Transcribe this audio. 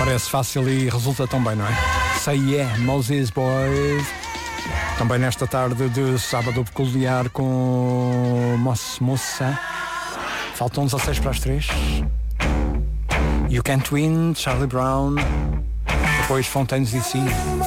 Parece fácil e resulta tão bem, não é? Say yeah, Moses Boys. Também nesta tarde de sábado peculiar com Moça. Faltam 16 para as 3. You Can't Win, Charlie Brown. Depois Fontaines DC.